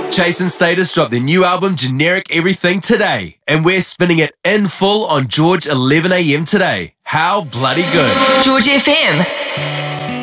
Chase and Status dropped their new album Generic Everything today, and we're spinning it in full on George 11 a.m. today. How bloody good. George FM.